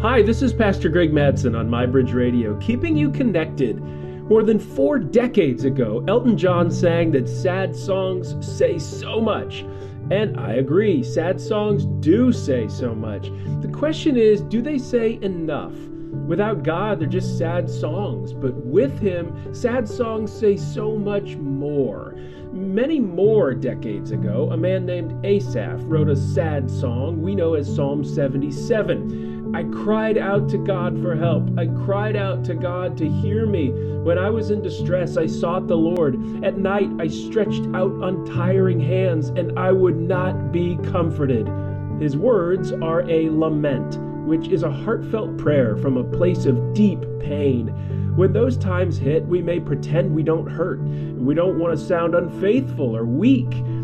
Hi, this is Pastor Greg Madsen on MyBridge Radio, keeping you connected. More than 4 decades ago, Elton John sang that sad songs say so much. And I agree, sad songs do say so much. The question is, do they say enough? Without God, they're just sad songs, but with Him, sad songs say so much more. Many more decades ago, a man named Asaph wrote a sad song we know as Psalm 77. I cried out to God for help. I cried out to God to hear me. When I was in distress, I sought the Lord. At night, I stretched out untiring hands, and I would not be comforted. His words are a lament, which is a heartfelt prayer from a place of deep pain. When those times hit, we may pretend we don't hurt. We don't want to sound unfaithful or weak.